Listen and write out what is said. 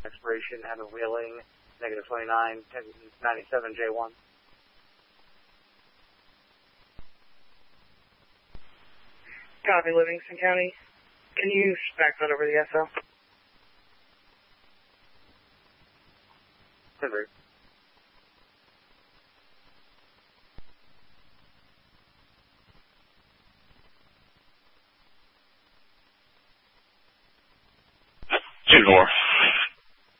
expiration and a Wheeling, negative 29, 97 J1. Copy, Livingston County. Can you spec that over the SL? Convert. Two north.